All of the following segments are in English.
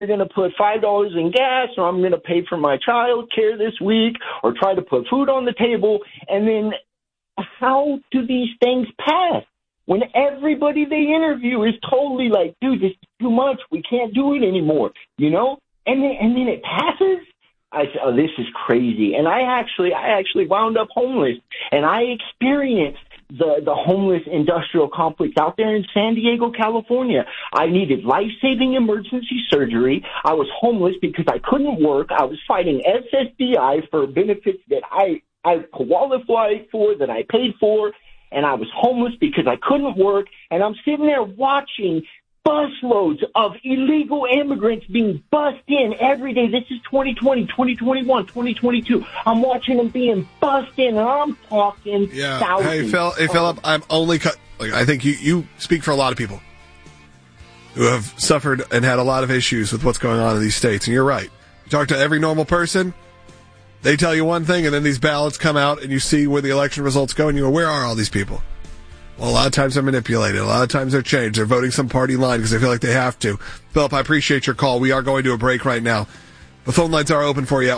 going to put $5 in gas, or I'm going to pay for my child care this week, or try to put food on the table. And then how do these things pass when everybody they interview is totally like, dude, this is too much. We can't do it anymore, you know? And then it passes. I said, oh, this is crazy. And I actually wound up homeless, and I experienced the homeless industrial complex out there in San Diego, California. I needed life-saving emergency surgery. I was homeless because I couldn't work. I was fighting SSDI for benefits that I qualified for, that I paid for, and I was homeless because I couldn't work. And I'm sitting there watching busloads of illegal immigrants being bussed in every day. This is 2020, 2021, 2022. I'm watching them being bussed in, and I'm talking thousands. Hey, Philip, I'm only I think you speak for a lot of people who have suffered and had a lot of issues with what's going on in these states, and you're right. You talk to every normal person, they tell you one thing, and then these ballots come out, and you see where the election results go, and you go, where are all these people? Well, a lot of times they're manipulated. A lot of times they're changed. They're voting some party line because they feel like they have to. Philip, I appreciate your call. We are going to a break right now. The phone lines are open for you at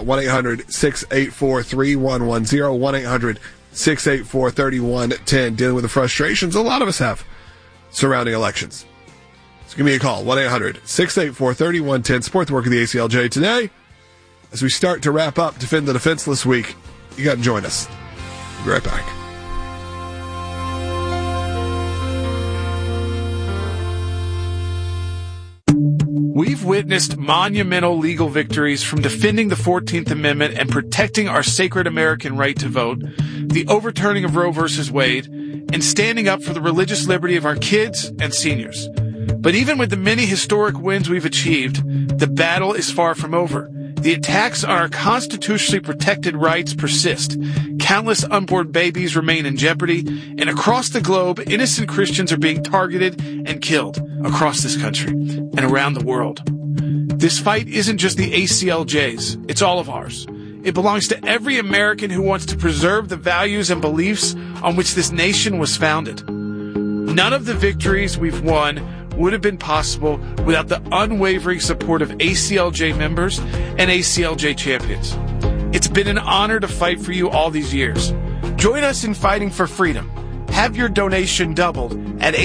1-800-684-3110, 1-800-684-3110, dealing with the frustrations a lot of us have surrounding elections. So give me a call, 1-800-684-3110. Support the work of the ACLJ today. As we start to wrap up Defend the Defenseless Week, you got to join us. We'll be right back. We've witnessed monumental legal victories from defending the 14th Amendment and protecting our sacred American right to vote, the overturning of Roe v. Wade, and standing up for the religious liberty of our kids and seniors. But even with the many historic wins we've achieved, the battle is far from over. The attacks on our constitutionally protected rights persist. Countless unborn babies remain in jeopardy, and across the globe, innocent Christians are being targeted and killed across this country and around the world. This fight isn't just the ACLJ's, it's all of ours. It belongs to every American who wants to preserve the values and beliefs on which this nation was founded. None of the victories we've won would have been possible without the unwavering support of ACLJ members and ACLJ champions. It's been an honor to fight for you all these years. Join us in fighting for freedom. Have your donation doubled at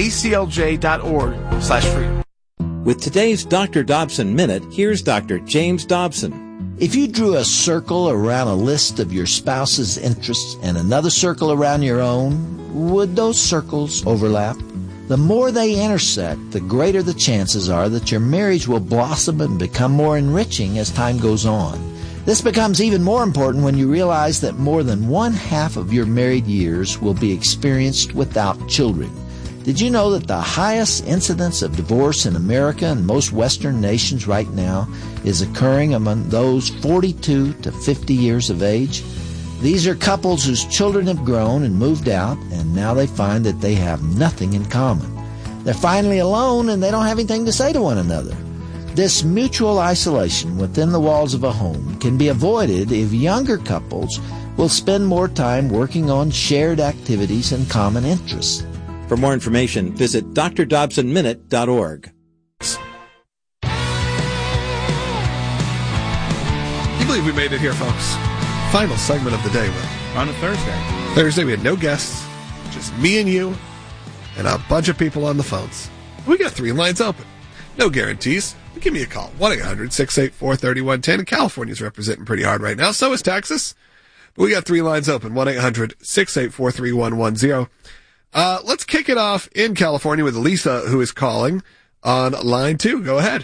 aclj.org/freedom. With today's Dr. Dobson Minute, here's Dr. James Dobson. If you drew a circle around a list of your spouse's interests and another circle around your own, would those circles overlap? The more they intersect, the greater the chances are that your marriage will blossom and become more enriching as time goes on. This becomes even more important when you realize that more than 1/2 of your married years will be experienced without children. Did you know that the highest incidence of divorce in America and most Western nations right now is occurring among those 42 to 50 years of age? These are couples whose children have grown and moved out, and now they find that they have nothing in common. They're finally alone, and they don't have anything to say to one another. This mutual isolation within the walls of a home can be avoided if younger couples will spend more time working on shared activities and common interests. For more information, visit drdobsonminute.org. Can you believe we made it here, folks? Final segment of the day, Will. On a Thursday. Thursday, we had no guests, just me and you, and a bunch of people on the phones. We got 3 lines open. No guarantees. But give me a call. 1-800-684-3110. California's representing pretty hard right now. So is Texas. But we got 3 lines open. 1-800-684-3110. Let's kick it off in California with Lisa, who is calling on line 2. Go ahead.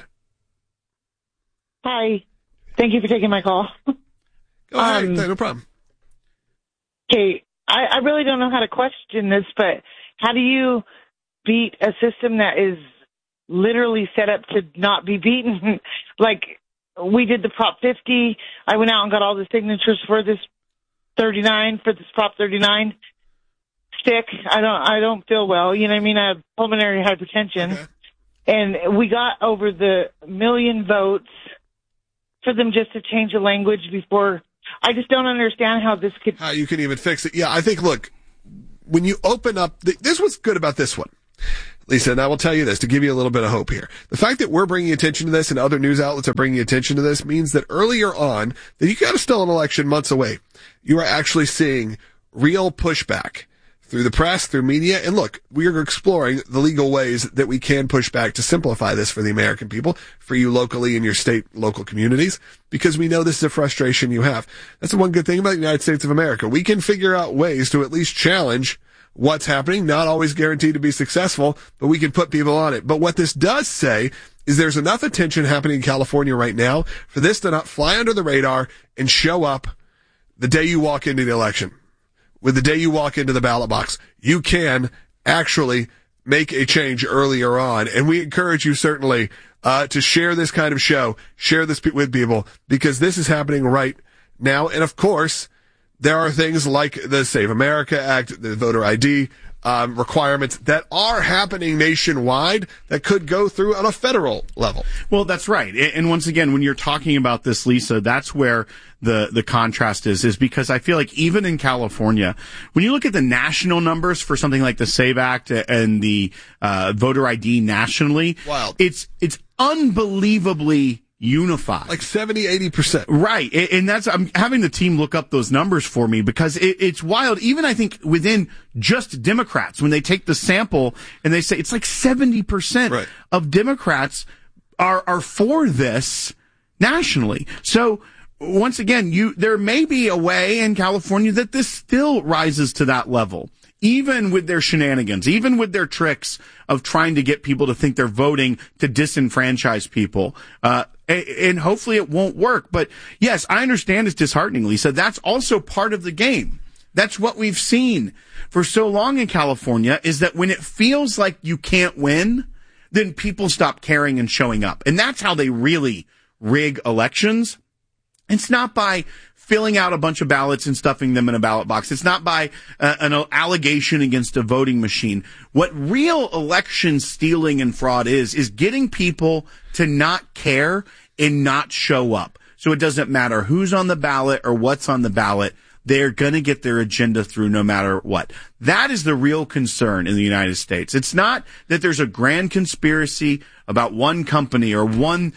Hi. Thank you for taking my call. Go ahead. No problem. Okay. I really don't know how to question this, but how do you beat a system that is literally set up to not be beaten? Like, we did the Prop 50. I went out and got all the signatures for this Prop 39 stick. I don't feel well. You know what I mean? I have pulmonary hypertension. Okay. And we got over the 1 million votes for them just to change the language before. I just don't understand how you can even fix it. Yeah, I think, look, when you open up, this was good about this one. Lisa, and I will tell you this to give you a little bit of hope here. The fact that we're bringing attention to this and other news outlets are bringing attention to this means that earlier on, that you got to still an election months away, you are actually seeing real pushback through the press, through media. And look, we are exploring the legal ways that we can push back to simplify this for the American people, for you locally in your state, local communities, because we know this is a frustration you have. That's the one good thing about the United States of America. We can figure out ways to at least challenge what's happening, not always guaranteed to be successful, but we can put people on it. But what this does say is there's enough attention happening in California right now for this to not fly under the radar and show up the day you walk into the election. With the day you walk into the ballot box, you can actually make a change earlier on. And we encourage you certainly to share this kind of show, share this with people, because this is happening right now. And of course, there are things like the Save America Act, the voter ID requirements that are happening nationwide that could go through on a federal level. Well, that's right. And once again, when you're talking about this, Lisa, that's where the contrast is because I feel like even in California, when you look at the national numbers for something like the SAVE Act and the voter ID nationally, wild. It's unbelievably unified. Like 70-80%. Right. And I'm having the team look up those numbers for me because it's wild. Even I think within just Democrats, when they take the sample and they say it's like 70% right. of Democrats are for this nationally. So once again, there may be a way in California that this still rises to that level. Even with their shenanigans, even with their tricks of trying to get people to think they're voting to disenfranchise people. And hopefully it won't work. But yes, I understand it's disheartening, Lisa. That's also part of the game. That's what we've seen for so long in California is that when it feels like you can't win, then people stop caring and showing up. And that's how they really rig elections. It's not by filling out a bunch of ballots and stuffing them in a ballot box. It's not by an allegation against a voting machine. What real election stealing and fraud is getting people to not care and not show up. So it doesn't matter who's on the ballot or what's on the ballot. They're going to get their agenda through no matter what. That is the real concern in the United States. It's not that there's a grand conspiracy about one company or one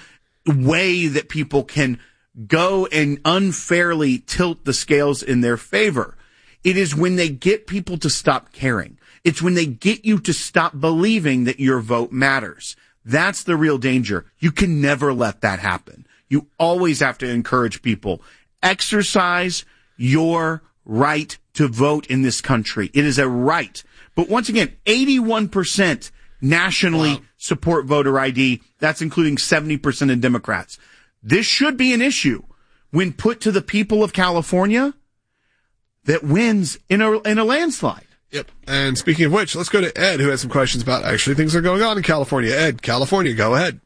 way that people can go and unfairly tilt the scales in their favor. It is when they get people to stop caring. It's when they get you to stop believing that your vote matters. That's the real danger. You can never let that happen. You always have to encourage people. Exercise your right to vote in this country. It is a right. But once again, 81% nationally support voter ID. That's including 70% of Democrats. This should be an issue when put to the people of California that wins in a landslide. Yep. And speaking of which, let's go to Ed, who has some questions about actually things that are going on in California. Ed, California, go ahead.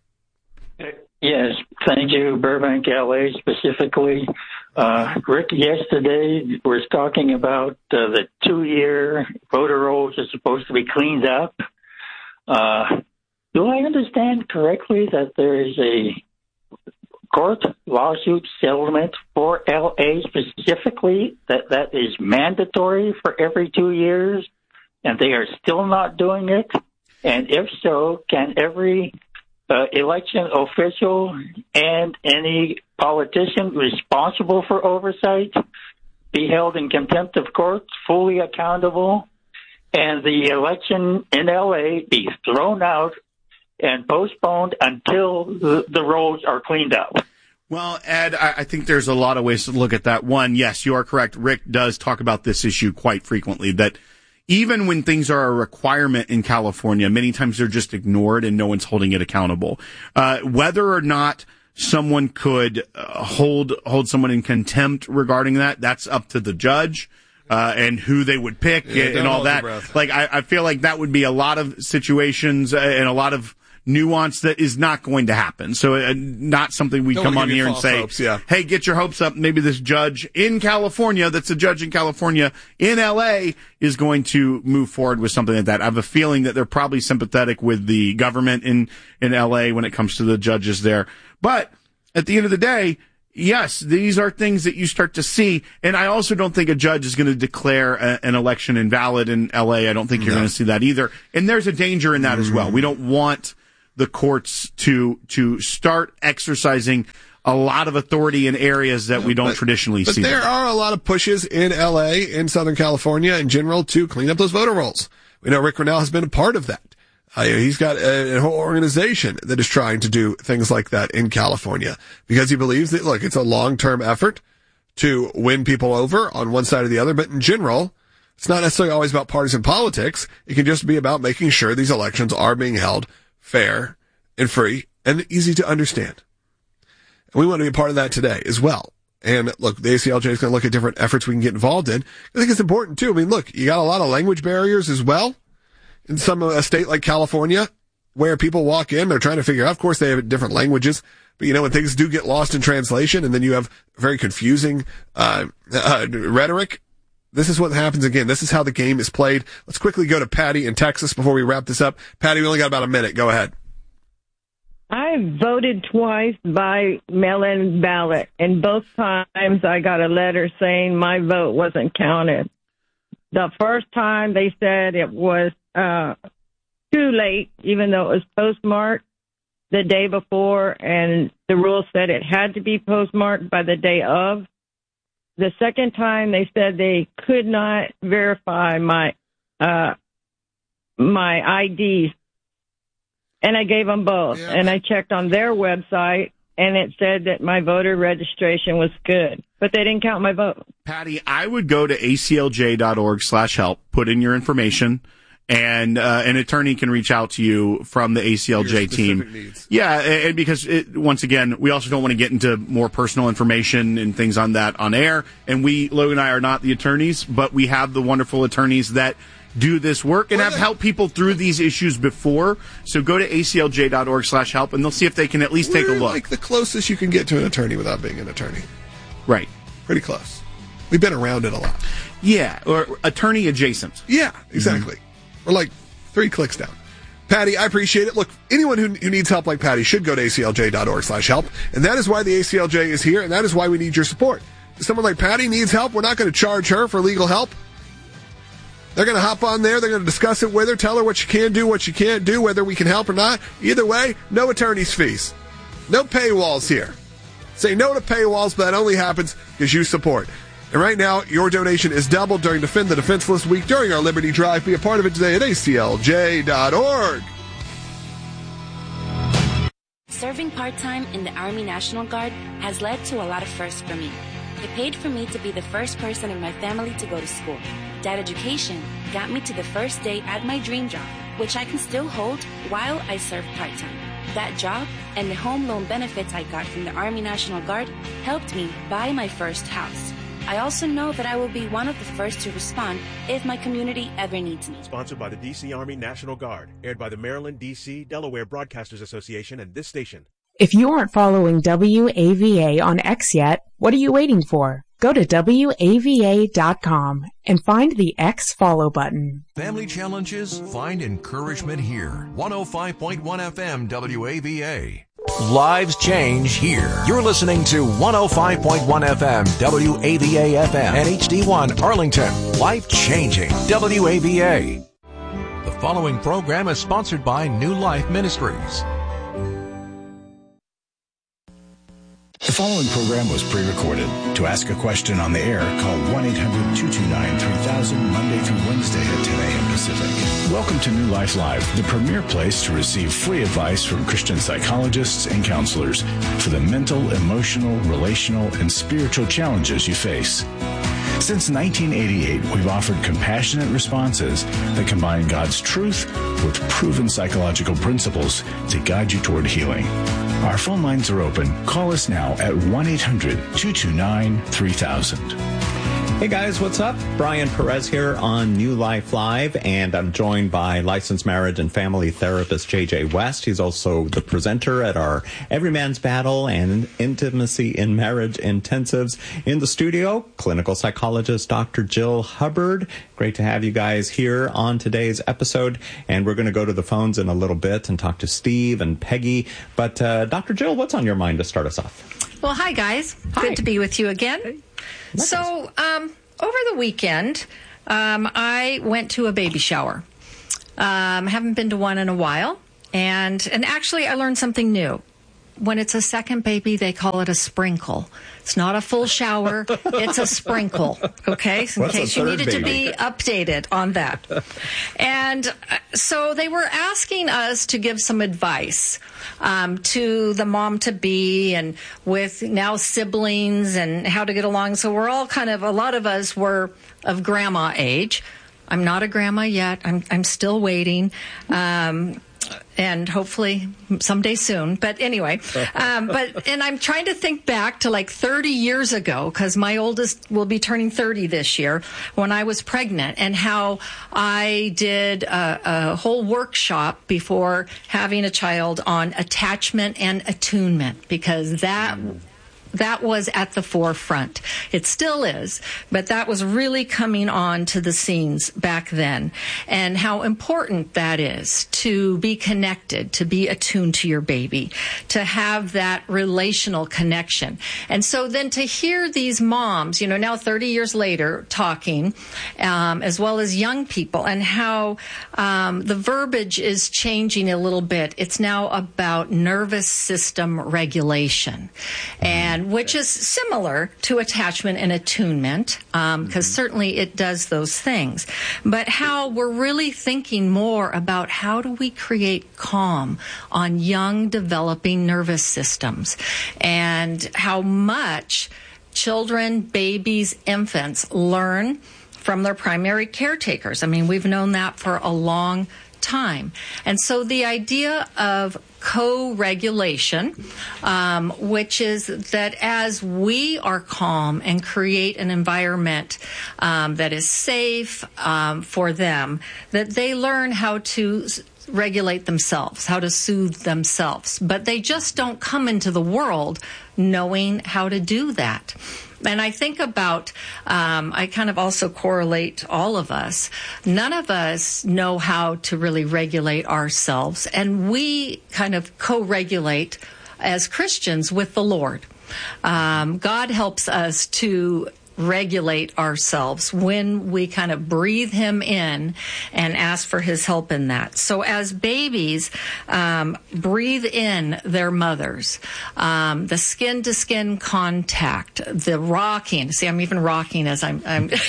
Yes, thank you, Burbank, LA specifically. Rick yesterday was talking about the 2-year voter rolls are supposed to be cleaned up. Do I understand correctly that there is a court lawsuit settlement for LA specifically that is mandatory for every 2 years, and they are still not doing it? And if so, can every election official and any politician responsible for oversight be held in contempt of court, fully accountable, and the election in LA be thrown out and postponed until the roads are cleaned up? Well, Ed, I think there's a lot of ways to look at that. One, yes, you are correct. Rick does talk about this issue quite frequently, that even when things are a requirement in California, many times they're just ignored and no one's holding it accountable. Whether or not someone could hold someone in contempt regarding that, that's up to the judge. And who they would pick and all that. Like, I feel like that would be a lot of situations and a lot of nuance that is not going to happen. So not something we come on here and say, hey, get your hopes up. Maybe this judge in California, that's a judge in California in LA, is going to move forward with something like that. I have a feeling that they're probably sympathetic with the government in LA when it comes to the judges there. But at the end of the day, yes, these are things that you start to see. And I also don't think a judge is going to declare an election invalid in L.A. I don't think you're going to see that either. And there's a danger in that as well. We don't want the courts to start exercising a lot of authority in areas that we don't traditionally see. But there are a lot of pushes in L.A., in Southern California in general, to clean up those voter rolls. We know Rick Grenell has been a part of that. He's got a whole organization that is trying to do things like that in California because he believes that, look, it's a long-term effort to win people over on one side or the other. But in general, it's not necessarily always about partisan politics. It can just be about making sure these elections are being held fair and free and easy to understand. And we want to be a part of that today as well. And look, the ACLJ is going to look at different efforts we can get involved in. I think it's important too. I mean, look, you got a lot of language barriers as well. In a state like California, where people walk in, they're trying to figure out, of course, they have different languages, but when things do get lost in translation and then you have very confusing, rhetoric, this is what happens again. This is how the game is played. Let's quickly go to Patty in Texas before we wrap this up. Patty, we only got about a minute. Go ahead. I voted twice by mail-in ballot, and both times I got a letter saying my vote wasn't counted. The first time they said it was too late, even though it was postmarked the day before, and the rule said it had to be postmarked by the day of. The second time they said they could not verify my IDs, and I gave them both. Yeah. And I checked on their website, and it said that my voter registration was good, but they didn't count my vote. Patty, I would go to aclj.org/help, put in your information, and an attorney can reach out to you from the ACLJ team. Needs. Yeah, and because, once again, we also don't want to get into more personal information and things on that on air. And Logan and I are not the attorneys, but we have the wonderful attorneys that do this work and have helped people through these issues before. So go to aclj.org/help, and they'll see if they can at least take a look. Like the closest you can get to an attorney without being an attorney. Right. Pretty close. We've been around it a lot. Yeah, or attorney adjacent. Yeah, exactly. We're like 3 clicks down. Patty, I appreciate it. Look, anyone who needs help like Patty should go to aclj.org/help. And that is why the ACLJ is here, and that is why we need your support. If someone like Patty needs help, we're not going to charge her for legal help. They're going to hop on there. They're going to discuss it with her, tell her what you can do, what you can't do, whether we can help or not. Either way, no attorney's fees. No paywalls here. Say no to paywalls, but that only happens because you support. And right now, your donation is doubled during Defend the Defenseless Week during our Liberty Drive. Be a part of it today at aclj.org. Serving part-time in the Army National Guard has led to a lot of firsts for me. It paid for me to be the first person in my family to go to school. That education got me to the first day at my dream job, which I can still hold while I serve part-time. That job and the home loan benefits I got from the Army National Guard helped me buy my first house. I also know that I will be one of the first to respond if my community ever needs me. Sponsored by the D.C. Army National Guard, aired by the Maryland, D.C., Delaware Broadcasters Association and this station. If you aren't following WAVA on X yet, what are you waiting for? Go to WAVA.com and find the X follow button. Family challenges, find encouragement here. 105.1 FM WAVA. Lives change here. You're listening to 105.1 FM WAVA FM and HD1 Arlington. Life changing WAVA. The following program is sponsored by New Life Ministries. The following program was pre-recorded. To ask a question on the air, call 1-800-229-3000 Monday through Wednesday at 10 a.m. Pacific. Welcome to New Life Live, the premier place to receive free advice from Christian psychologists and counselors for the mental, emotional, relational, and spiritual challenges you face. Since 1988, we've offered compassionate responses that combine God's truth with proven psychological principles to guide you toward healing. Our phone lines are open. Call us now at 1-800-229-3000. Hey guys, what's up? Brian Perez here on New Life Live, and I'm joined by licensed marriage and family therapist JJ West. He's also the presenter at our Every Man's Battle and Intimacy in Marriage intensives. In the studio, clinical psychologist Dr. Jill Hubbard. Great to have you guys here on today's episode, and we're going to go to the phones in a little bit and talk to Steve and Peggy. But Dr. Jill, what's on your mind to start us off? Well, hi, guys. Hi. Good to be with you again. Hey. So, over the weekend, I went to a baby shower. Haven't been to one in a while. And actually, I learned something new. When it's a second baby, they call it a sprinkle. It's not a full shower. It's a sprinkle. Okay? In case you needed to be updated on that. And so they were asking us to give some advice to the mom-to-be and with now siblings and how to get along. So we're all a lot of us were of grandma age. I'm not a grandma yet. I'm still waiting. And hopefully someday soon. But anyway, and I'm trying to think back to like 30 years ago, because my oldest will be turning 30 this year, when I was pregnant, and how I did a whole workshop before having a child on attachment and attunement, because that was at the forefront. It still is, but that was really coming on to the scenes back then, and how important that is to be connected, to be attuned to your baby, to have that relational connection. And so then to hear these moms, now 30 years later talking, as well as young people, and how the verbiage is changing a little bit. It's now about nervous system regulation, and which is similar to attachment and attunement, because certainly it does those things. But how we're really thinking more about how do we create calm on young developing nervous systems, and how much children, babies, infants learn from their primary caretakers. I mean, we've known that for a long time. And so the idea of co-regulation, which is that as we are calm and create an environment that is safe for them, that they learn how to regulate themselves, how to soothe themselves. But they just don't come into the world knowing how to do that. And I think about, I kind of also correlate all of us. None of us know how to really regulate ourselves, and we kind of co-regulate as Christians with the Lord. God helps us to regulate ourselves when we kind of breathe him in and ask for his help in that. So as babies breathe in their mothers, the skin-to-skin contact, the rocking. See, I'm even rocking as I'm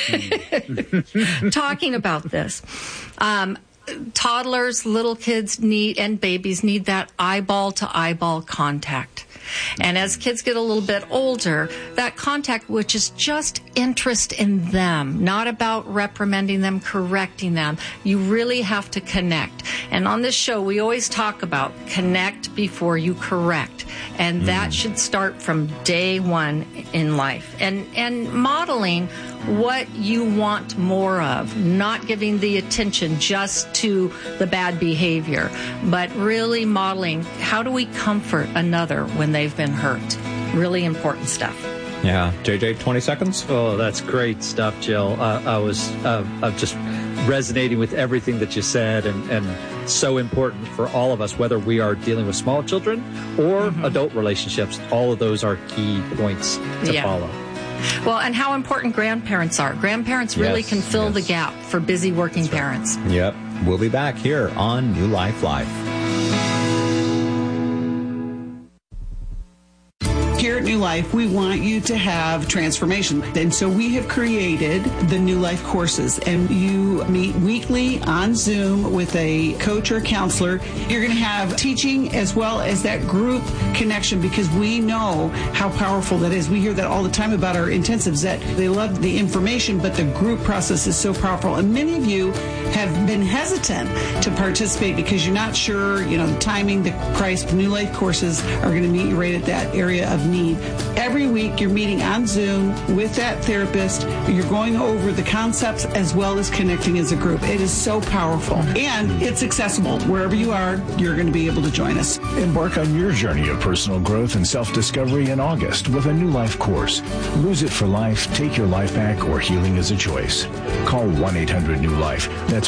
talking about this. Toddlers, little kids and babies need that eyeball-to-eyeball contact. And as kids get a little bit older, that contact, which is just interest in them, not about reprimanding them, correcting them, you really have to connect. And on this show, we always talk about connect before you correct. And that should start from day one in life. And modeling what you want more of, not giving the attention just to the bad behavior, but really modeling how do we comfort another when they've been hurt. Really important stuff. Yeah. JJ, 20 seconds? Oh, that's great stuff, Jill. I was just resonating with everything that you said, and so important for all of us, whether we are dealing with small children or adult relationships. All of those are key points to follow. Well, and how important grandparents are. Grandparents really can fill the gap for busy working parents. Yep. We'll be back here on New Life Live. Here at New Life, we want you to have transformation. And so we have created the New Life courses. And you meet weekly on Zoom with a coach or counselor. You're going to have teaching as well as that group connection, because we know how powerful that is. We hear that all the time about our intensives, that they love the information, but the group process is so powerful. And many of you have been hesitant to participate because you're not sure, the timing, the price. The New Life courses are going to meet you right at that area of need. Every week you're meeting on Zoom with that therapist. You're going over the concepts as well as connecting as a group. It is so powerful, and it's accessible. Wherever you are, you're going to be able to join us. Embark on your journey of personal growth and self-discovery in August with a New Life course. Lose it for life, take your life back, or healing is a choice. Call 1-800-NEW-LIFE. That's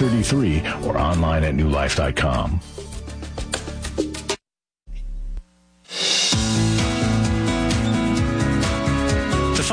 1-800-639-5433 or online at newlife.com.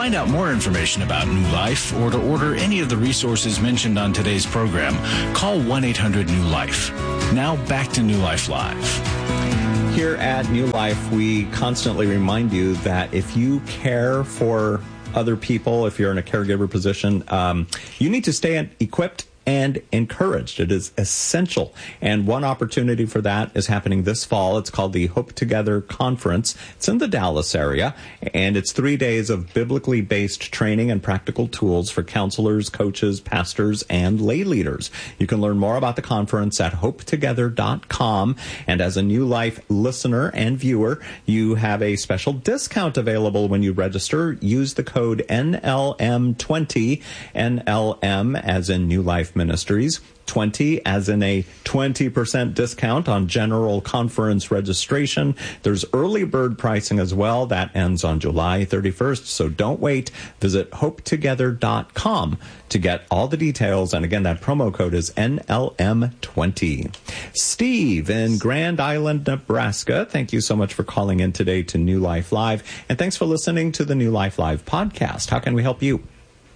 find out more information about New Life or to order any of the resources mentioned on today's program, call 1-800-NEW-LIFE. Now back to New Life Live. Here at New Life, we constantly remind you that if you care for other people, if you're in a caregiver position, you need to stay equipped and encouraged. It is essential. And one opportunity for that is happening this fall. It's called the Hope Together Conference. It's in the Dallas area, and it's 3 days of biblically based training and practical tools for counselors, coaches, pastors, and lay leaders. You can learn more about the conference at hopetogether.com. And as a New Life listener and viewer, you have a special discount available when you register. Use the code NLM20, NLM as in New Life Ministries, 20 as in a 20% discount on general conference registration. There's early bird pricing as well. That ends on July 31st, so don't wait. Visit hopetogether.com to get all the details. And again, that promo code is NLM20. Steve in Grand Island, Nebraska, thank you so much for calling in today to New Life Live. And thanks for listening to the New Life Live podcast. How can we help you?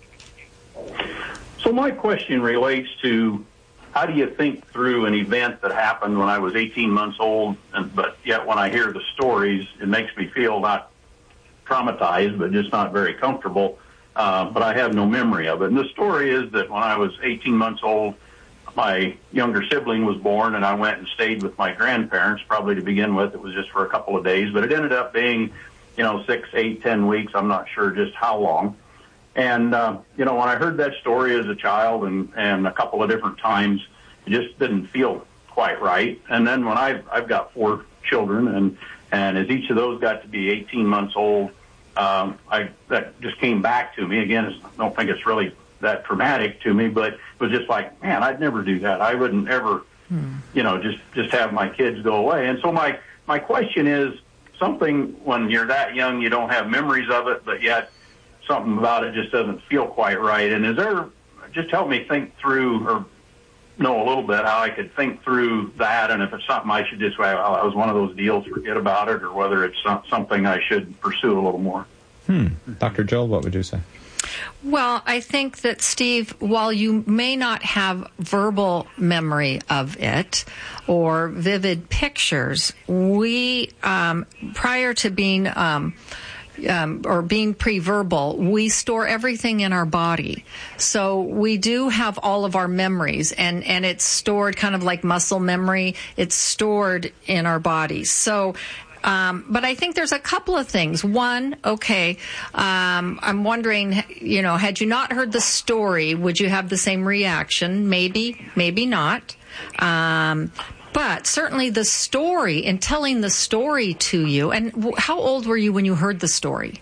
So my question relates to how do you think through an event that happened when I was 18 months old, but yet when I hear the stories, it makes me feel not traumatized, but just not very comfortable, but I have no memory of it. And the story is that when I was 18 months old, my younger sibling was born, and I went and stayed with my grandparents. Probably to begin with, it was just for a couple of days, but it ended up being, 6, 8, 10 weeks. I'm not sure just how long. And, when I heard that story as a child and a couple of different times, it just didn't feel quite right. And then when I've got 4 children, and as each of those got to be 18 months old, that just came back to me. Again, I don't think it's really that traumatic to me, but it was just like, man, I'd never do that. I wouldn't ever, just have my kids go away. And so my question is, something when you're that young, you don't have memories of it, but yet something about it just doesn't feel quite right. And just help me think through or know a little bit how I could think through that, and if it's something I should just, well, it was one of those deals, forget about it, or whether it's something I should pursue a little more. Dr. Jill, what would you say? Well, I think that, Steve, while you may not have verbal memory of it or vivid pictures, we, prior to being or being pre-verbal, we store everything in our body. So we do have all of our memories, and it's stored kind of like muscle memory. It's stored in our bodies. So, but I think there's a couple of things. One, I'm wondering, had you not heard the story, would you have the same reaction? Maybe, maybe not. But certainly the story, and telling the story to you, and how old were you when you heard the story?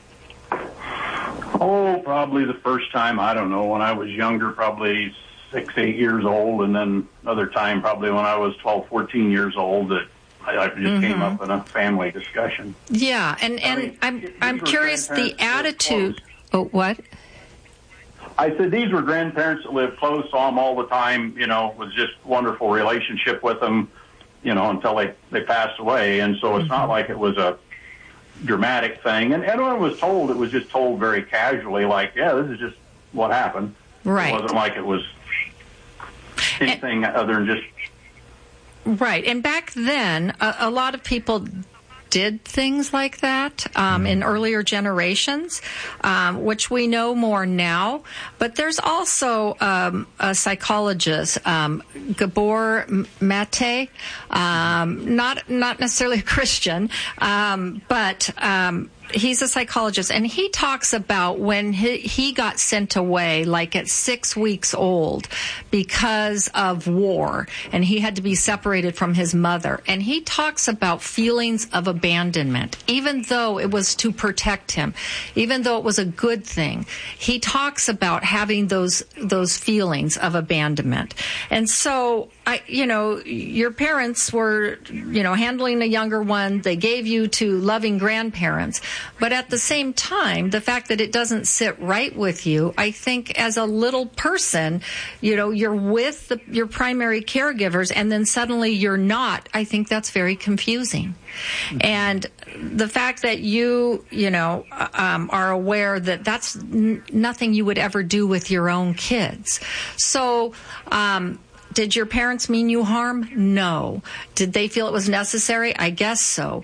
Oh, probably the first time, I don't know, when I was younger, probably 6, 8 years old, and then another time probably when I was 12, 14 years old that I just came up in a family discussion. Yeah, and I'm curious the attitude. Oh, what? I said these were grandparents that lived close, saw them all the time, was just wonderful relationship with them, until they passed away. And so it's not like it was a dramatic thing. And when I was told, it was just told very casually, like, yeah, this is just what happened. Right. It wasn't like it was anything other than just... Right. And back then, a lot of people did things like that in earlier generations, which we know more now. But there's also a psychologist, Gabor Mate, not necessarily a Christian, but he's a psychologist, and he talks about when he got sent away, like at 6 weeks old, because of war, and he had to be separated from his mother. And he talks about feelings of abandonment, even though it was to protect him, even though it was a good thing. He talks about having those feelings of abandonment. And so, your parents were, handling a younger one. They gave you to loving grandparents. But at the same time, the fact that it doesn't sit right with you, I think as a little person, you're with your primary caregivers and then suddenly you're not. I think that's very confusing. And the fact that you are aware that that's nothing you would ever do with your own kids. So, did your parents mean you harm? No. Did they feel it was necessary? I guess so.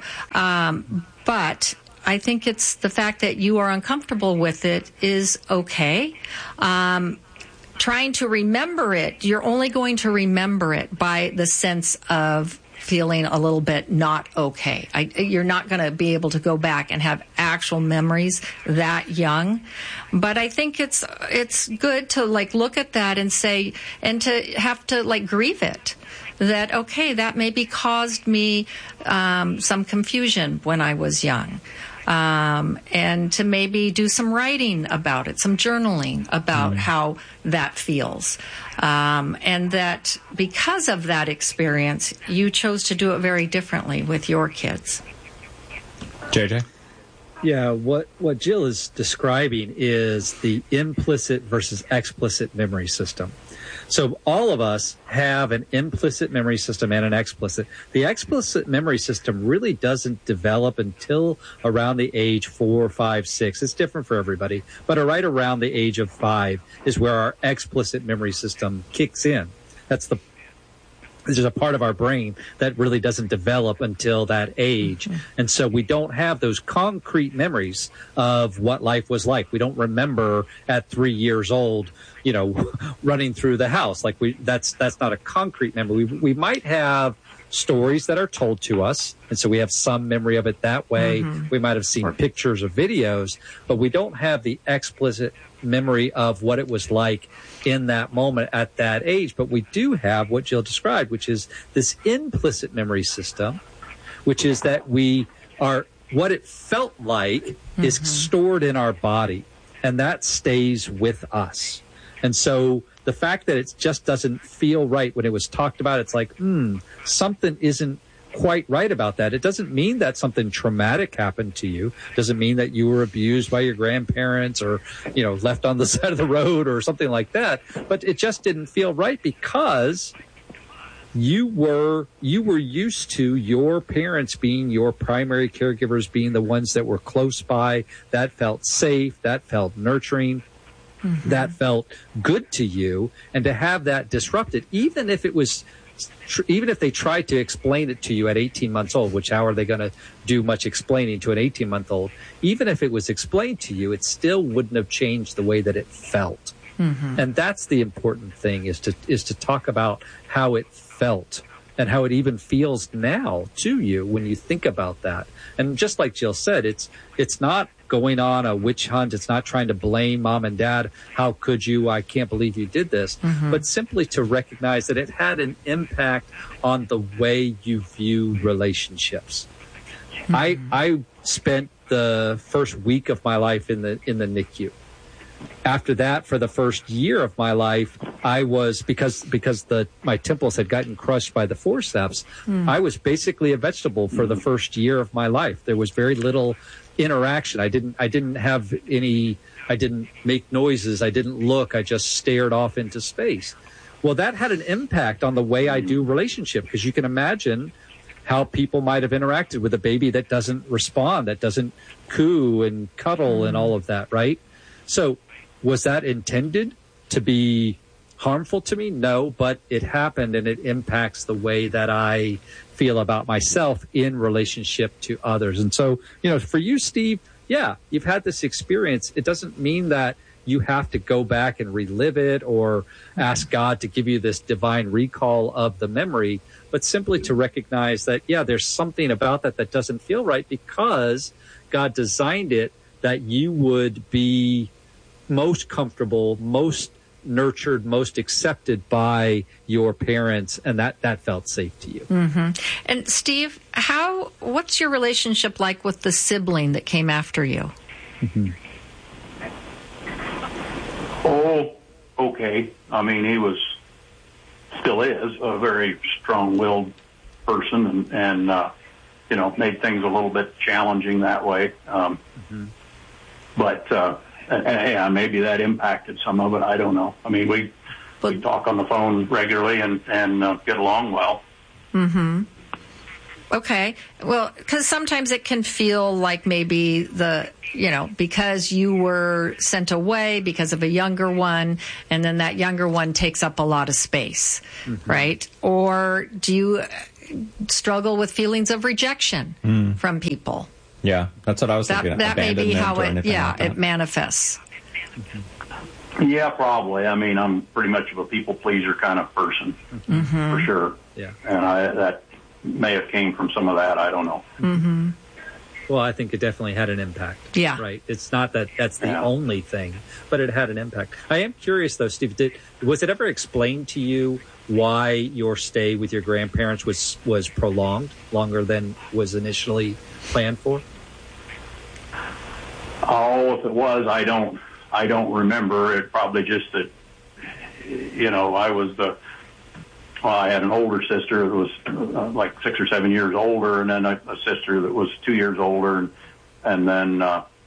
But I think it's the fact that you are uncomfortable with it is okay. Trying to remember it, you're only going to remember it by the sense of feeling a little bit not okay. You're not going to be able to go back and have actual memories that young. But I think it's good to look at that and say, and to have to grieve it. That, okay, that maybe caused me some confusion when I was young. And to maybe do some writing about it, some journaling about how that feels. And that because of that experience, you chose to do it very differently with your kids. JJ? Yeah, what Jill is describing is the implicit versus explicit memory system. So all of us have an implicit memory system and an explicit. The explicit memory system really doesn't develop until around the age 4, 5, 6. It's different for everybody, but right around the age of 5 is where our explicit memory system kicks in. There's a part of our brain that really doesn't develop until that age. And so we don't have those concrete memories of what life was like. We don't remember at 3 years old, running through the house. That's not a concrete memory. We might have stories that are told to us, and so we have some memory of it that way. We might have seen pictures or videos, but we don't have the explicit memory of what it was like in that moment at that age. But we do have what Jill described, which is this implicit memory system, which is that what it felt like is stored in our body, and that stays with us. And so the fact that it just doesn't feel right when it was talked about, it's like, something isn't quite right about that. It doesn't mean that something traumatic happened to you. It doesn't mean that you were abused by your grandparents or, left on the side of the road or something like that. But it just didn't feel right because you were used to your parents being your primary caregivers, being the ones that were close by. That felt safe. That felt nurturing. That felt good to you. And to have that disrupted, even if they tried to explain it to you at 18 months old, which how are they going to do much explaining to an 18-month-old? Even if it was explained to you, it still wouldn't have changed the way that it felt. And that's the important thing, is to talk about how it felt and how it even feels now to you when you think about that. And just like Jill said, it's not going on a witch hunt. It's not trying to blame mom and dad. How could you? I can't believe you did this. But simply to recognize that it had an impact on the way you view relationships. I spent the first week of my life in the NICU. After that, for the first year of my life, I was, because my temples had gotten crushed by the forceps, I was basically a vegetable for the first year of my life. There was very little interaction. I didn't have any, I didn't make noises. I didn't look. I just stared off into space. Well, that had an impact on the way I do relationship, because you can imagine how people might have interacted with a baby that doesn't respond, that doesn't coo and cuddle and all of that, right? So was that intended to be harmful to me? No, but it happened, and it impacts the way that I feel about myself in relationship to others. And so, for you, Steve, yeah, you've had this experience. It doesn't mean that you have to go back and relive it or ask God to give you this divine recall of the memory, but simply to recognize that, yeah, there's something about that doesn't feel right, because God designed it that you would be most comfortable, most nurtured, most accepted by your parents, and that felt safe to you. And Steve, what's your relationship like with the sibling that came after you? Oh, okay. I mean, he still is a very strong-willed person, and made things a little bit challenging that way. But maybe that impacted some of it. I don't know. I mean, we talk on the phone regularly and get along well. Mm-hmm. Okay. Well, because sometimes it can feel like maybe because you were sent away because of a younger one, and then that younger one takes up a lot of space, right? Or do you struggle with feelings of rejection from people? Yeah, that's what I was thinking. That may be how it manifests. Yeah, probably. I mean, I'm pretty much of a people pleaser kind of person, for sure. Yeah, and that may have came from some of that. I don't know. Mm-hmm. Well, I think it definitely had an impact. Yeah. Right. It's not that that's the only thing, but it had an impact. I am curious, though, Steve, was it ever explained to you why your stay with your grandparents was prolonged, longer than was initially planned for? Oh, if it was, I don't remember. It probably just that, I had an older sister that was like 6 or 7 years older, and then a sister that was 2 years older, and then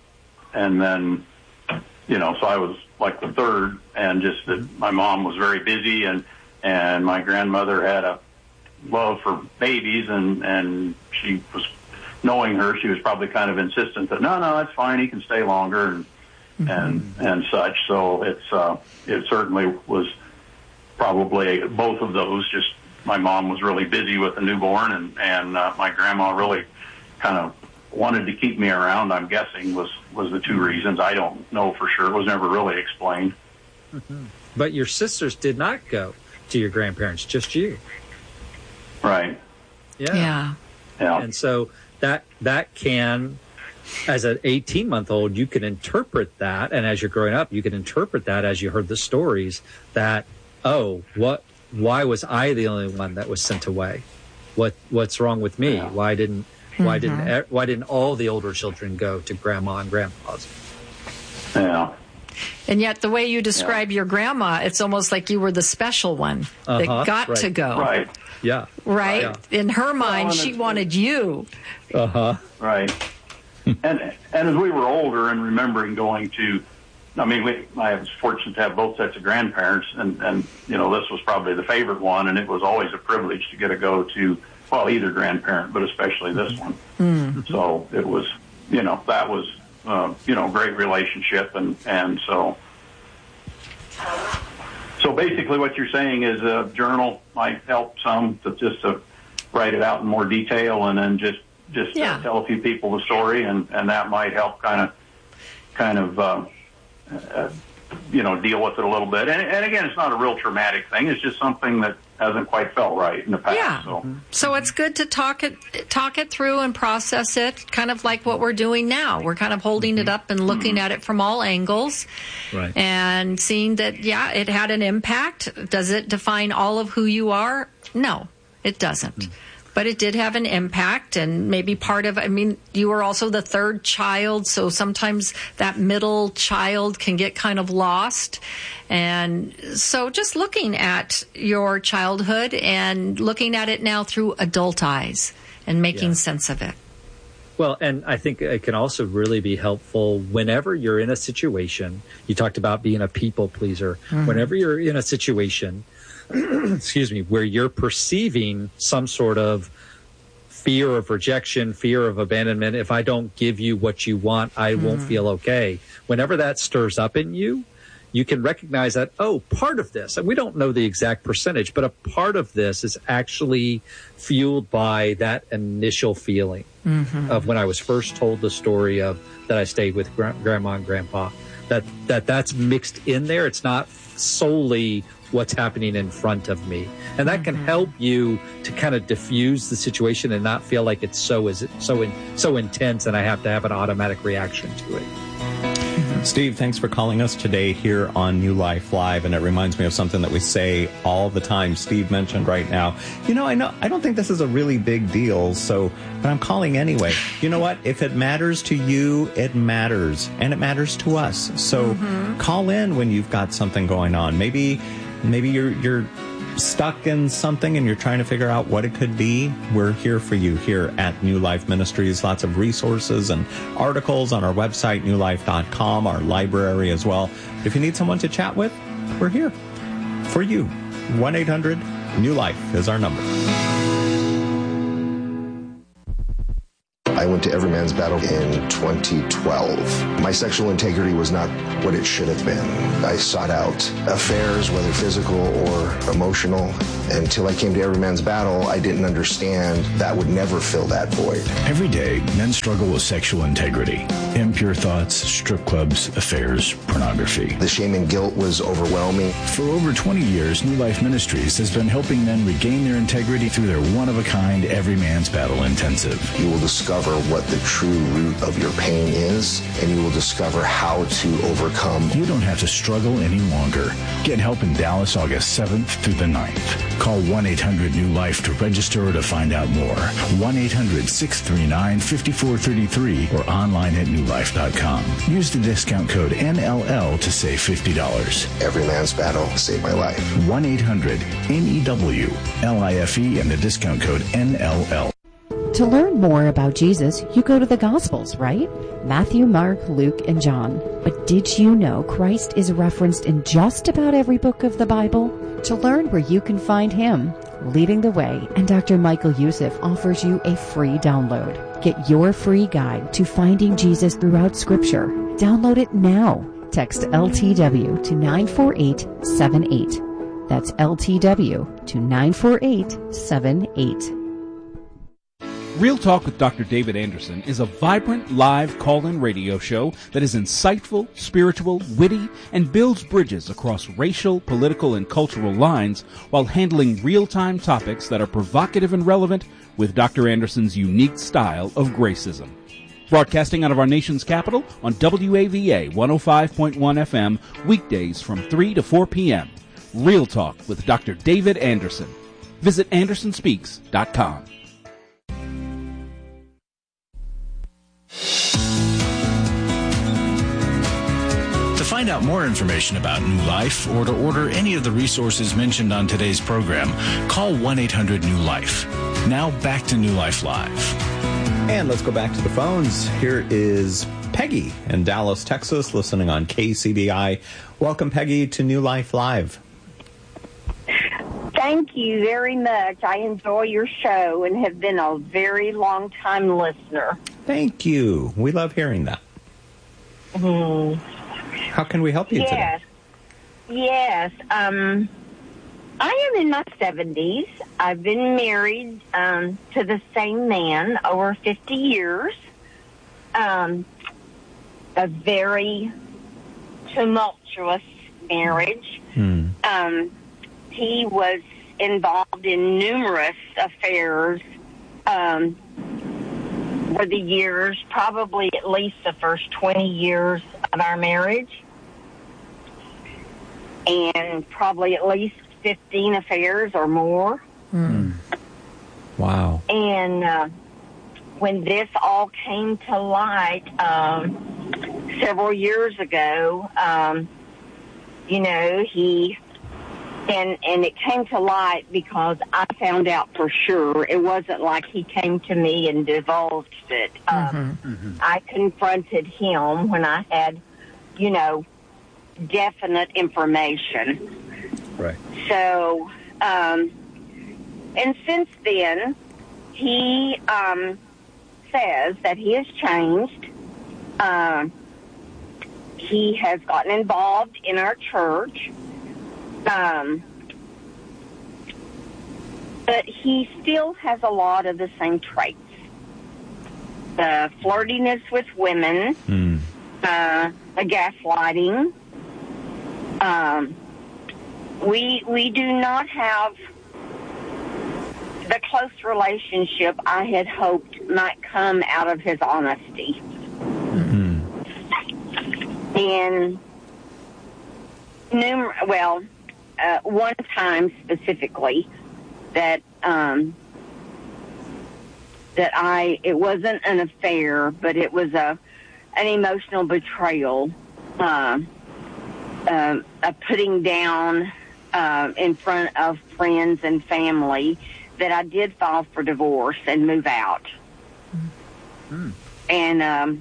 so I was like the third, and just that my mom was very busy, and my grandmother had a love for babies, and she was, knowing her, she was probably kind of insistent that no, that's fine, he can stay longer, and such. So it certainly was. Probably both of those. Just my mom was really busy with the newborn, and my grandma really kind of wanted to keep me around. I'm guessing was the two reasons. I don't know for sure. It was never really explained. But your sisters did not go to your grandparents, just you. Right. Yeah. And so that can, as an 18-month-old, you can interpret that, and as you're growing up, you can interpret that as you heard the stories that, why was I the only one that was sent away? What's wrong with me? Yeah. Why didn't all the older children go to grandma and grandpa's? Yeah. And yet the way you describe your grandma, it's almost like you were the special one that got to go. Right. Yeah. Right? Yeah. In her mind, she wanted you. Right. And as we were older and remembering going to, I was fortunate to have both sets of grandparents, and this was probably the favorite one, and it was always a privilege to get to go to, either grandparent, but especially this one. So it was, that was, great relationship, and so basically what you're saying is a journal might help some to write it out in more detail, and then just tell a few people the story, and that might help kind of deal with it a little bit. And again, it's not a real traumatic thing. It's just something that hasn't quite felt right in the past. Yeah. So it's good to talk it through and process it, kind of like what we're doing now. We're kind of holding it up and looking at it from all angles, right, and seeing that, it had an impact. Does it define all of who you are? No, it doesn't. But it did have an impact, and maybe you were also the third child, so sometimes that middle child can get kind of lost. And so just looking at your childhood and looking at it now through adult eyes and making sense of it. Well, and I think it can also really be helpful whenever you're in a situation. You talked about being a people pleaser. Whenever you're in a situation where you're perceiving some sort of fear of rejection, fear of abandonment. If I don't give you what you want, I won't feel okay. Whenever that stirs up in you, you can recognize that, part of this, and we don't know the exact percentage, but a part of this is actually fueled by that initial feeling of when I was first told the story of that I stayed with grandma and grandpa, that's mixed in there. It's not solely what's happening in front of me. And that can help you to kind of diffuse the situation and not feel like it's so intense and I have to have an automatic reaction to it. Steve, thanks for calling us today here on New Life Live, and it reminds me of something that we say all the time. Steve mentioned right now, I don't think this is a really big deal, but I'm calling anyway. You know what? If it matters to you, it matters, and it matters to us. So call in when you've got something going on. Maybe you're stuck in something and you're trying to figure out what it could be, we're here for you here at New Life Ministries. Lots of resources and articles on our website, newlife.com, our library as well. If you need someone to chat with, we're here for you. 1-800-NEW-LIFE is our number. I went to Every Man's Battle in 2012. My sexual integrity was not what it should have been. I sought out affairs, whether physical or emotional. Until I came to Every Man's Battle, I didn't understand that would never fill that void. Every day, men struggle with sexual integrity. Impure thoughts, strip clubs, affairs, pornography. The shame and guilt was overwhelming. For over 20 years, New Life Ministries has been helping men regain their integrity through their one-of-a-kind Every Man's Battle Intensive. You will discover what the true root of your pain is, and you will discover how to overcome. You don't have to struggle any longer. Get help in Dallas August 7th through the 9th. Call 1-800-NEW-LIFE to register or to find out more. 1-800-639-5433 or online at newlife.com. Use the discount code NLL to save $50. Every Man's Battle saved my life. 1-800-NEW-LIFE and the discount code NLL. To learn more about Jesus, you go to the Gospels, right? Matthew, Mark, Luke, and John. But did you know Christ is referenced in just about every book of the Bible? To learn where you can find Him, Leading the Way, and Dr. Michael Youssef offers you a free download. Get your free guide to finding Jesus throughout Scripture. Download it now. Text LTW to 94878. That's LTW to 94878. Real Talk with Dr. David Anderson is a vibrant live call-in radio show that is insightful, spiritual, witty, and builds bridges across racial, political, and cultural lines while handling real-time topics that are provocative and relevant with Dr. Anderson's unique style of gracism. Broadcasting out of our nation's capital on WAVA 105.1 FM weekdays from 3 to 4 p.m. Real Talk with Dr. David Anderson. Visit AndersonSpeaks.com. To find out more information about New Life or to order any of the resources mentioned on today's program, call 1-800-NEW-LIFE. Now back to New Life Live. And let's go back to the phones. Here is Peggy in Dallas, Texas, listening on KCBI. Welcome, Peggy, to New Life Live. Thank you very much. I enjoy your show and have been a very long-time listener. Thank you. We love hearing that. How can we help you today? Yes. I am in my 70s. I've been married to the same man over 50 years. A very tumultuous marriage. He was involved in numerous affairs over the years, probably at least the first 20 years of our marriage, and probably at least 15 affairs or more. Wow. And when this all came to light several years ago, he... And it came to light because I found out for sure. It wasn't like he came to me and divulged it. I confronted him when I had, definite information. Right. So, and since then, he says that he has changed. He has gotten involved in our church. But he still has a lot of the same traits. The flirtiness with women, the gaslighting. We do not have the close relationship I had hoped might come out of his honesty. And one time specifically that it wasn't an affair, but it was an emotional betrayal, a putting down in front of friends and family that I did file for divorce and move out. Hmm. And,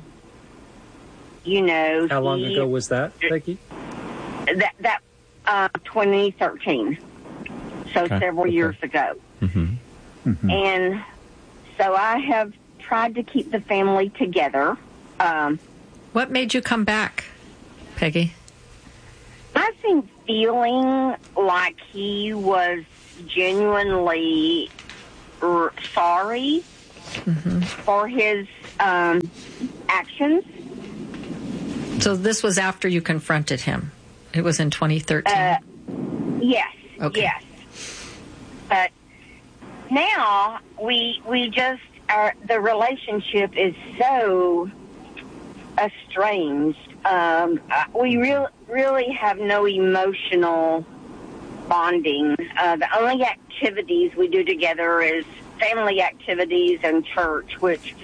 how long ago was that, Peggy? That 2013. So several years ago. Mm-hmm. Mm-hmm. And so I have tried to keep the family together. What made you come back, Peggy? I've been feeling like he was genuinely sorry for his actions. So this was after you confronted him. It was in 2013? Yes. Okay. Yes. But now we just the relationship is so estranged. We really have no emotional bonding. The only activities we do together is family activities and church, which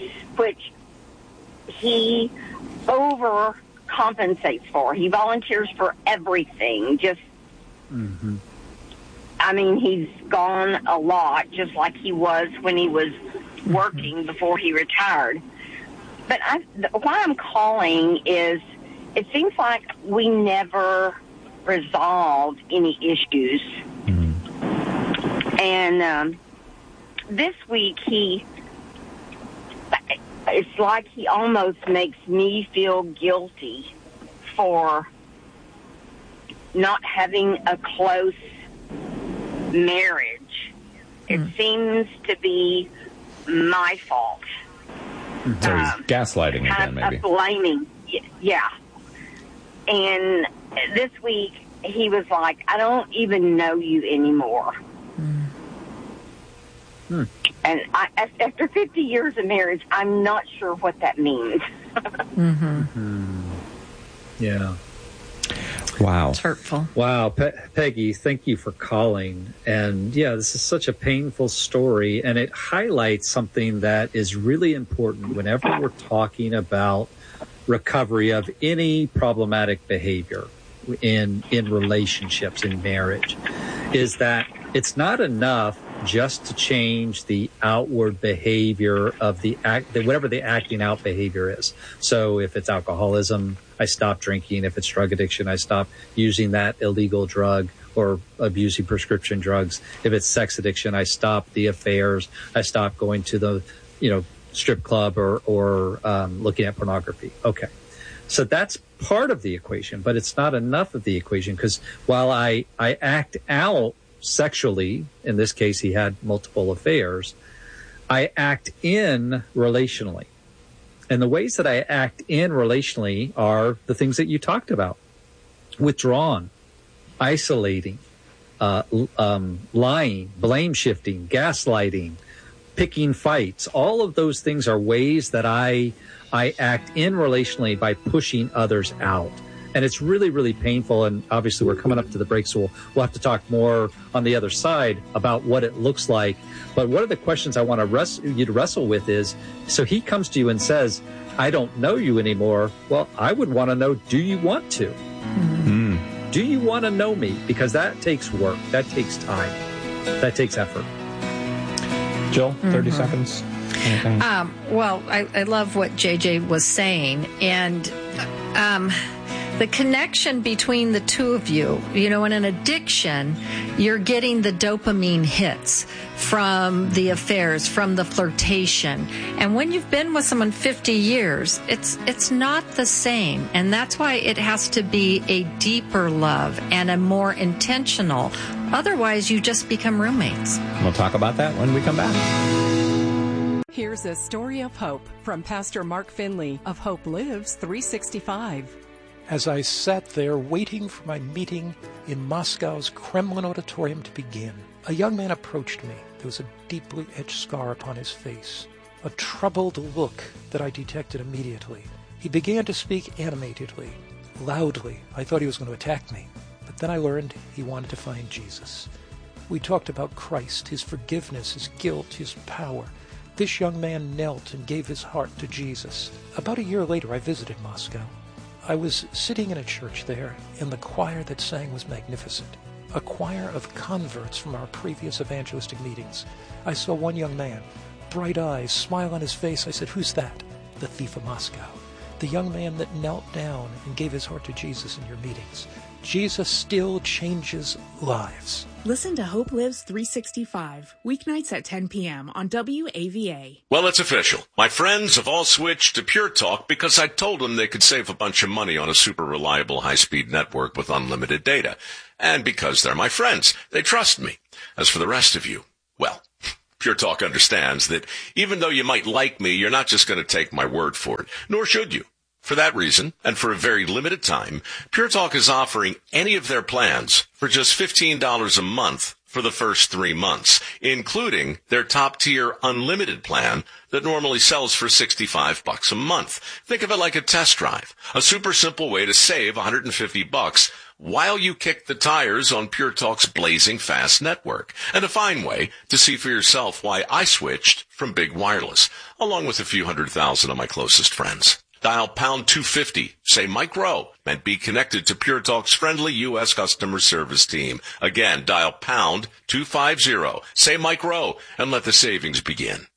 he overcompensates for. He volunteers for everything. Just, I mean, he's gone a lot, just like he was when he was working before he retired. But why I'm calling is it seems like we never resolved any issues. And this week it's like he almost makes me feel guilty for not having a close marriage. It seems to be my fault. So he's gaslighting again, maybe. Blaming, yeah. And this week, he was like, I don't even know you anymore. And after 50 years of marriage, I'm not sure what that means. Yeah. Wow. It's hurtful. Wow. Peggy, thank you for calling. And yeah, this is such a painful story, and it highlights something that is really important whenever we're talking about recovery of any problematic behavior in relationships, in marriage, is that it's not enough just to change the outward behavior of whatever the acting out behavior is. So if it's alcoholism, I stop drinking. If it's drug addiction, I stop using that illegal drug or abusing prescription drugs. If it's sex addiction, I stop the affairs. I stop going to the, strip club or looking at pornography. Okay. So that's part of the equation, but it's not enough of the equation, because while I act out sexually, in this case he had multiple affairs, I act in relationally. And the ways that I act in relationally are the things that you talked about: withdrawn, isolating, lying, blame shifting, gaslighting, picking fights. All of those things are ways that I act in relationally by pushing others out. And it's really, really painful. And obviously we're coming up to the break, so we'll have to talk more on the other side about what it looks like. But one of the questions I want you to wrestle with is, so he comes to you and says, I don't know you anymore. Well, I would want to know, do you want to? Do you want to know me? Because that takes work. That takes time. That takes effort. Jill, 30 seconds. Well, I love what JJ was saying. And the connection between the two of you, in an addiction, you're getting the dopamine hits from the affairs, from the flirtation. And when you've been with someone 50 years, it's not the same. And that's why it has to be a deeper love and a more intentional. Otherwise, you just become roommates. We'll talk about that when we come back. Here's a story of hope from Pastor Mark Finley of Hope Lives 365. As I sat there waiting for my meeting in Moscow's Kremlin auditorium to begin, a young man approached me. There was a deeply etched scar upon his face, a troubled look that I detected immediately. He began to speak animatedly, loudly. I thought he was going to attack me, but then I learned he wanted to find Jesus. We talked about Christ, his forgiveness, his guilt, his power. This young man knelt and gave his heart to Jesus. About a year later, I visited Moscow. I was sitting in a church there, and the choir that sang was magnificent. a choir of converts from our previous evangelistic meetings. I saw one young man, bright eyes, smile on his face. I said, "Who's that?" "The thief of Moscow." The young man that knelt down and gave his heart to Jesus in your meetings. Jesus still changes lives. Listen to Hope Lives 365, weeknights at 10 p.m. on WAVA. Well, it's official. My friends have all switched to Pure Talk because I told them they could save a bunch of money on a super reliable high-speed network with unlimited data. And because they're my friends, they trust me. As for the rest of you, well, Pure Talk understands that even though you might like me, you're not just going to take my word for it, nor should you. For that reason, and for a very limited time, Pure Talk is offering any of their plans for just $15 a month for the first 3 months, including their top-tier unlimited plan that normally sells for $65 a month. Think of it like a test drive, a super simple way to save $150 while you kick the tires on Pure Talk's blazing fast network, and a fine way to see for yourself why I switched from big wireless, along with a few 100,000 of my closest friends. Dial pound 250, say Mike Rowe, and be connected to Pure Talk's friendly U.S. customer service team. Again, dial pound 250, say Mike Rowe, and let the savings begin.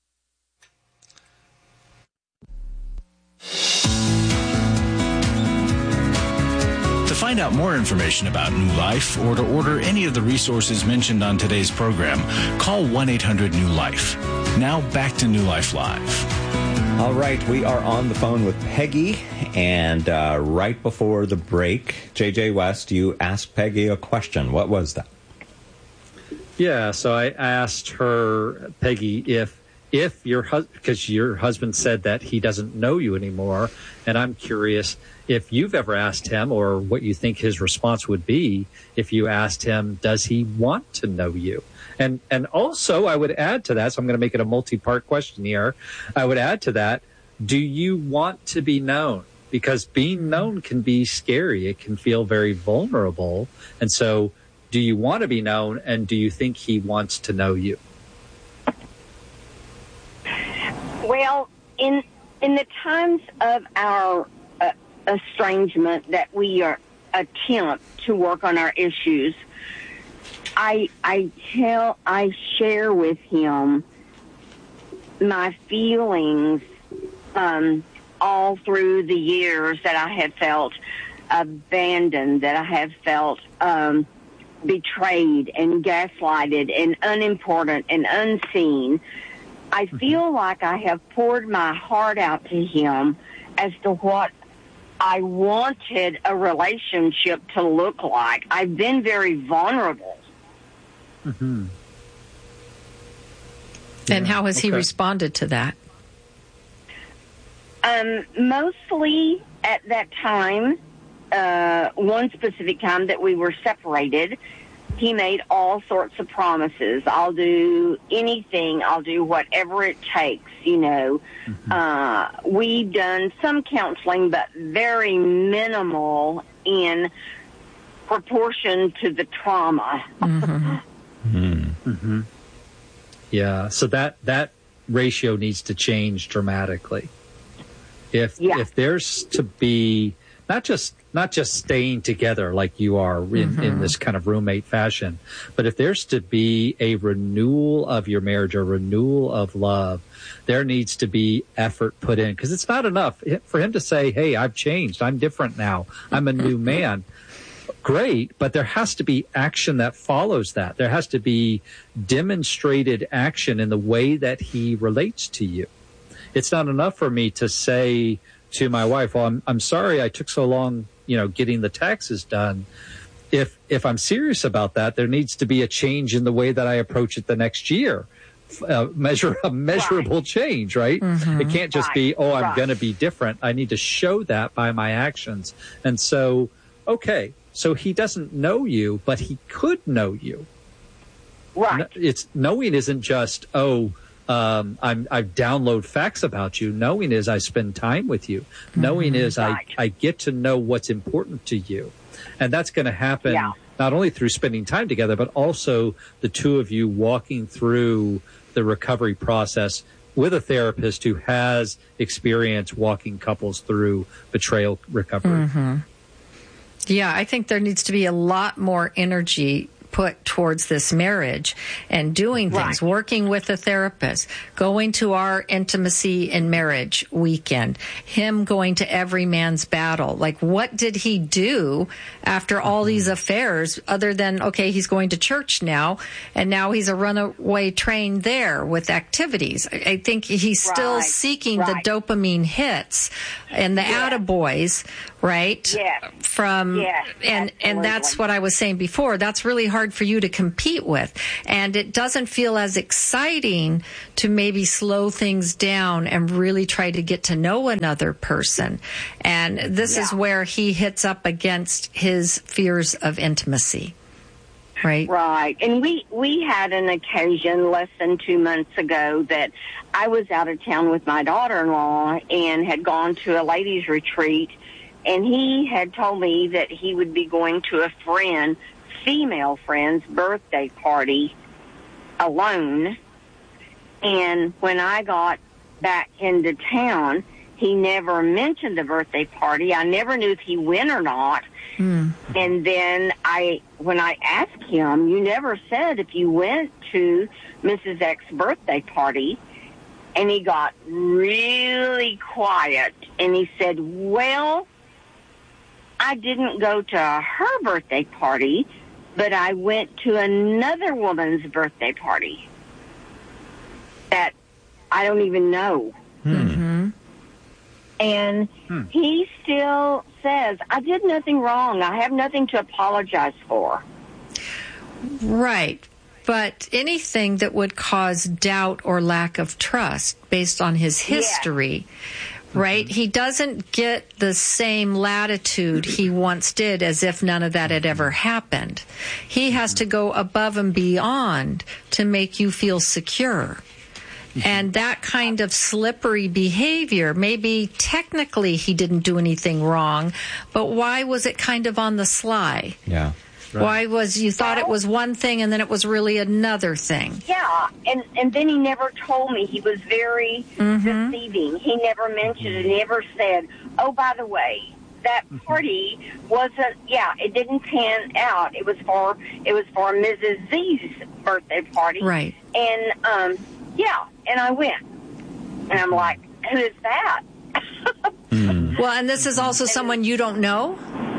To find out more information about New Life or to order any of the resources mentioned on today's program, call 1-800-NEW-LIFE. Now back to New Life Live. All right, we are on the phone with Peggy, and right before the break, J.J. West, you asked Peggy a question. What was that? Yeah, so I asked her, Peggy, if your husband, because your husband said that he doesn't know you anymore, and I'm curious if you've ever asked him or what you think his response would be if you asked him, does he want to know you? And also, I would add to that, so I'm going to make it a multi-part question here. I would add to that, do you want to be known? Because being known can be scary. It can feel very vulnerable. And so, do you want to be known, and do you think he wants to know you? Well, in the times of our estrangement that we attempt to work on our issues, I share with him my feelings all through the years that I have felt abandoned, that I have felt betrayed and gaslighted and unimportant and unseen. I feel like I have poured my heart out to him as to what I wanted a relationship to look like. I've been very vulnerable. Mm-hmm. And how has he responded to that? Mostly at that time, one specific time that we were separated, he made all sorts of promises. I'll do anything. I'll do whatever it takes, you know. Mm-hmm. We've done some counseling, but very minimal in proportion to the trauma. Mm-hmm. Mm-hmm. Yeah, so that ratio needs to change dramatically. If there's to be not just staying together like you are in this kind of roommate fashion, but if there's to be a renewal of your marriage, a renewal of love, there needs to be effort put in, because it's not enough for him to say, "Hey, I've changed. I'm different now. I'm a new man." Great, but there has to be action that follows that. There has to be demonstrated action in the way that he relates to you. It's not enough for me to say to my wife, "Well, I'm sorry I took so long, getting the taxes done." If I'm serious about that, there needs to be a change in the way that I approach it the next year. A measurable change, right? Mm-hmm. It can't just be, I'm going to be different. I need to show that by my actions. And so, okay. So he doesn't know you, but he could know you. Right. Knowing isn't just, I download facts about you. Knowing is I spend time with you. Mm-hmm. Knowing is I get to know what's important to you. And that's going to happen not only through spending time together, but also the two of you walking through the recovery process with a therapist who has experience walking couples through betrayal recovery. Mm-hmm. Yeah, I think there needs to be a lot more energy put towards this marriage and doing things, working with a therapist, going to our intimacy in marriage weekend, him going to Every Man's Battle. Like, what did he do after all these affairs other than, okay, he's going to church now, and now he's a runaway train there with activities. I think he's still seeking the dopamine hits and the attaboys, right? Yes. And that's what I was saying before. That's really hard for you to compete with. And it doesn't feel as exciting to maybe slow things down and really try to get to know another person. And this is where he hits up against his fears of intimacy. Right. Right. And we had an occasion less than 2 months ago that I was out of town with my daughter-in-law and had gone to a ladies' retreat. And he had told me that he would be going to a female friend's birthday party alone. And when I got back into town, he never mentioned the birthday party. I never knew if he went or not. And then when I asked him, you never said if you went to Mrs. X's birthday party. And he got really quiet. And he said, well, I didn't go to her birthday party, but I went to another woman's birthday party that I don't even know. And he still says, I did nothing wrong. I have nothing to apologize for. Right. But anything that would cause doubt or lack of trust based on his history, right? He doesn't get the same latitude he once did as if none of that had ever happened. He has to go above and beyond to make you feel secure. And that kind of slippery behavior, maybe technically he didn't do anything wrong, but why was it kind of on the sly? Yeah. Right. Why was you thought it was one thing and then it was really another thing? Yeah, and then he never told me. He was very deceiving. He never mentioned it. He never said, oh, by the way, that party wasn't, it didn't pan out. It was for Mrs. Z's birthday party. Right. And, and I went. And I'm like, who is that? Well, and this is also someone you don't know?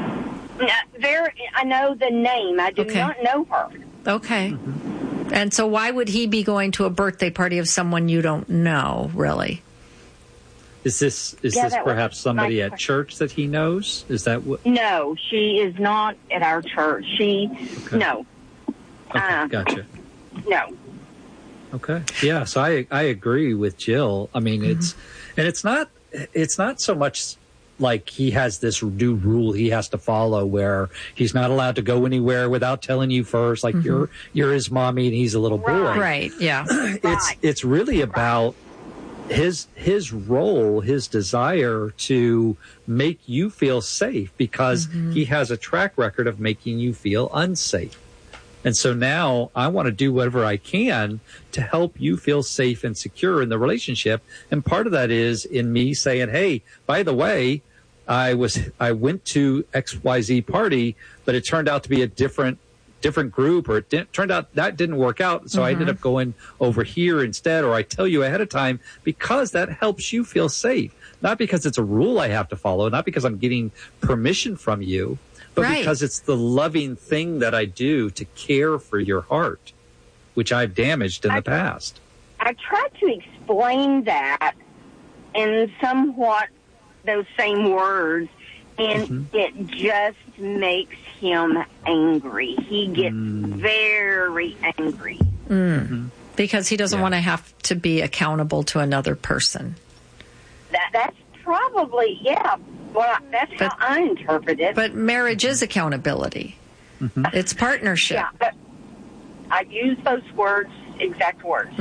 I know the name. I do not know her. Okay. And so why would he be going to a birthday party of someone you don't know, really? Is this perhaps somebody at church that he knows? Is that what? No, she is not at our church. No. Okay, gotcha. No. Okay. Yeah, so I agree with Jill. I mean, it's not so much like he has this new rule he has to follow where he's not allowed to go anywhere without telling you first, like you're his mommy and he's a little boy. Right, yeah. It's really about his role, his desire to make you feel safe because he has a track record of making you feel unsafe. And so now I want to do whatever I can to help you feel safe and secure in the relationship. And part of that is in me saying, hey, by the way, I went to XYZ party, but it turned out to be a different group, or it turned out that didn't work out. So I ended up going over here instead, or I tell you ahead of time because that helps you feel safe. Not because it's a rule I have to follow, not because I'm getting permission from you, but because it's the loving thing that I do to care for your heart, which I've damaged in the past. I tried to explain that in somewhat those same words, and it just makes him angry. He gets very angry. Because he doesn't want to have to be accountable to another person. That's probably, well, that's how I interpret it. But marriage is accountability. It's partnership. Yeah, but I use those words, exact words.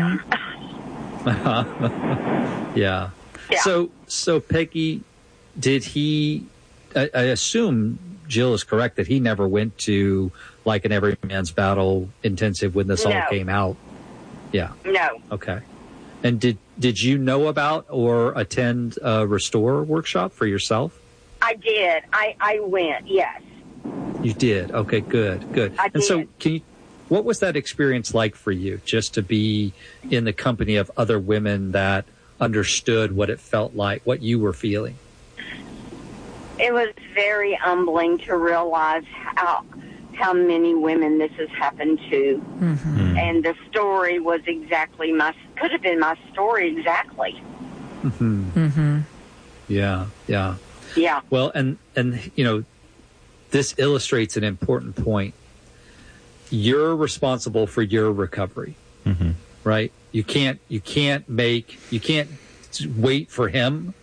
Yeah. So Peggy, did he, I assume Jill is correct that he never went to like an Every Man's Battle intensive when this all came out. Yeah. No. Okay. And did you know about or attend a Restore workshop for yourself? I I did. I went, yes. You did. Okay, good. I did. So what was that experience like for you, just to be in the company of other women that understood what it felt like, what you were feeling? It was very humbling to realize how many women this has happened to. Mm-hmm. And the story was exactly could have been my story exactly. Mm-hmm. Mm-hmm. Yeah. Yeah. Well, and this illustrates an important point. You're responsible for your recovery, mm-hmm. right? You can't wait for him